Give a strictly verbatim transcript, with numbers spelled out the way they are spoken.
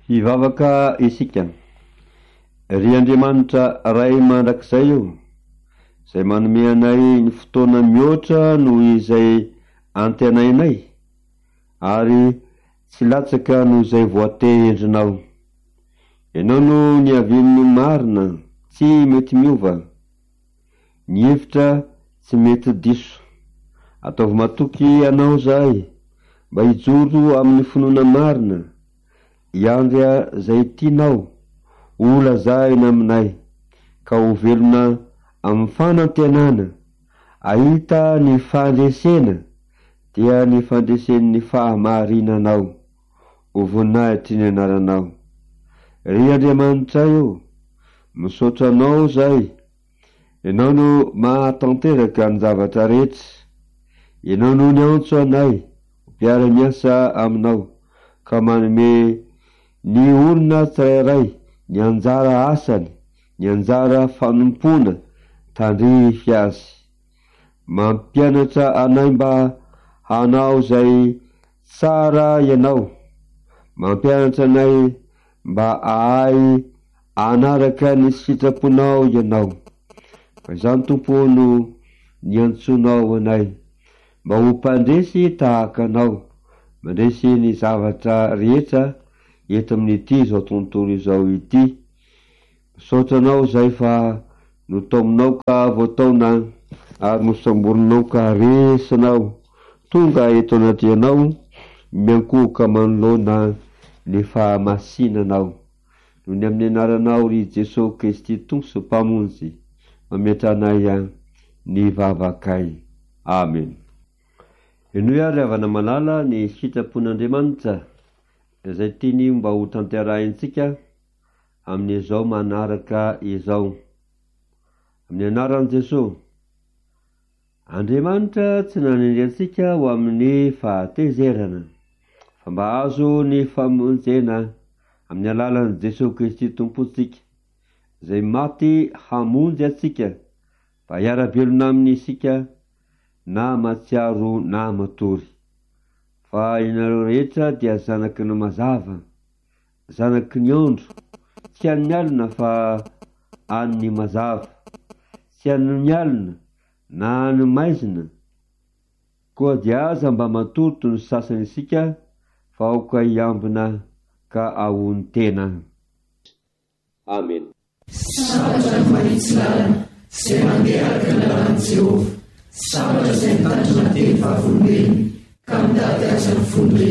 hivavaka isika. Ry Andriamanitra ray mandrakizay io zay manome anay ny fotoana mihoatra noho izay antenainay ary tsy latsaka noho izay voatendrinao. Ianao no niavin'ny marina tsy mety miova, ny hevitra tsy mety diso. Ataovy matoky anao zahay mba hijoro amin'ny finoana marina, iandria zay tianao olazaina aminay, ka ho velona amin'ny fanantenana. Ahita ny fandresena dia ny fandresen'ny fahamarinanao, ho voninahitry ny anaranao. Ry Andriamanitra io, misaotra anao zay, ianao no mahatanteraka ny zavatra rehetra. Ianao no niantso anay mpiara-miasa aminao, ka manome ny olona tsirairay ny anjara asany, ny anjara fanompona tandrify azy. Mampianatra anay mba hanao zay tsara ianao, mampianatra anay mba ahay anaraka ny sitraponao ianao. Fa izany Tompo no niantsonao anay mba ho mpandresy tahaka anao, mandresy ny zavatra rehetra eto amin'ity zao tontolo izao ity. Misaotra anao zay fa notaominao ka voataona ary nosamborinao ka resanao tonga eto anaty anao, miankohoka manoloana ny fahamasinanao. Noho ny amin'ny anaranao ry Jesosy Kristy Tompo mpamonjy, mametranay ny vavakay. Amen. Eno ary avana malala ny sitrapon'Andriamanitra izay tiany mba ho tanterahintsika amin'izao manaraka izao. Amin'ny anaran'i Jesosy. Andriamanitra tsy nanindry antsika ho amin'ny fahatezerana, fa mba azo ny famonjena amin'ny alalan'i Jesosy Kristy Tompontsika, zay maty hamonjy atsika mba hiara-belona amin'ny isika na matsiaro na matory. Fa ianareo rehetra dia zanaky ny mazava, zanaky ny andro, tsy an'ny alina fa an'ny mazava, tsy an'ny alina na ny maizina. Koa dia aza mba matory ny sasany isika, fa aoka hiambina ka ahony tena. Amen. Sabatra manitsy lalana zay mandeha araka ny lalàn'i Jehovah, sabatra zay mitandrina teny vavolombelona ka mitady aza ny fondrena.